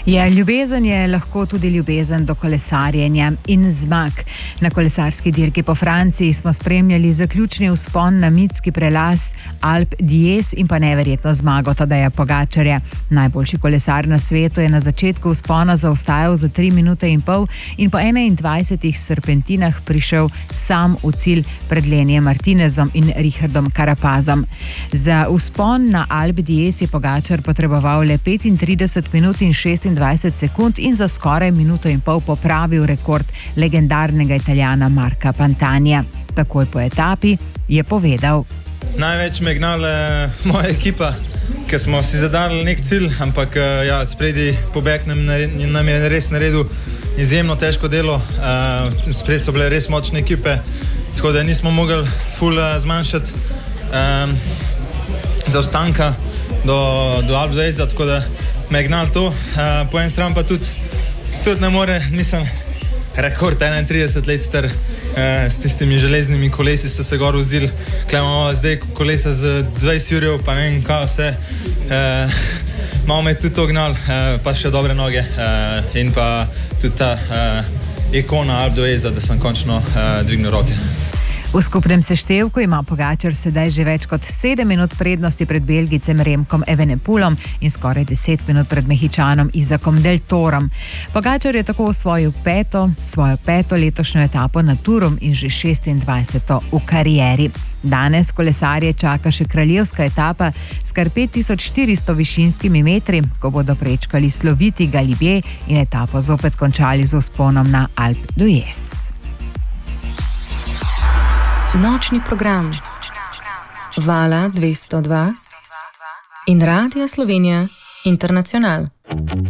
Ljubezen je lahko tudi ljubezen do kolesarjenja in zmag. Na kolesarski dirki po Franciji smo spremljali zaključni vzpon na mitski prelaz Alpe d'Huez in pa neverjetno zmago Tadeja Pogačarja. Najboljši kolesar na svetu je na začetku vzpona zaostajal za 3 minute in pol in po 21 serpentinah prišel sam v cilj pred Lenijem Martinezom in Richardom Carapazom. Za vzpon na Alpe d'Huez je Pogačar potreboval le 35 minut in 26 sekund in za skoraj minuto in pol popravil rekord legendarnega Italijana Marka Pantania. Takoj po etapi je povedal: Največ me je gnala moja ekipa, ker smo si zadali nek cilj, ampak spredi pobeg nam je res naredil izjemno težko delo. Spred so bile res močne ekipe, tako da nismo mogli ful zmanjšati zaostanka do Alpe d'Hueza, tako da me je gnal to. Po en stran pa tudi ne more, nisem rekord 31 let star, s tistimi železnimi kolesi so se gor vzili. Tukaj imamo zdaj kolesa z 20 jurjev, pa ne vem kaj vse. Malo me je tudi to gnal, pa še dobre noge in pa tudi ta ikona Alpe d'Hueza, da sem končno dvignil roke. V skupnem seštevku ima Pogačar sedaj že več kot 7 minut prednosti pred Belgijcem Remkom Evenepoelom in skoraj 10 minut pred Mehičanom Isakom Del Torom. Pogačar je tako osvojil svojo peto letošnjo etapo na Turom in že 26. v karieri. Danes kolesarje čaka še kraljevska etapa s kar 5400 višinskimi metri, ko bodo prečkali sloviti Galibier in etapo zopet končali z vzponom na Alpe d'Huez. Nočni program Vala 202 in Radia Slovenija Internacional.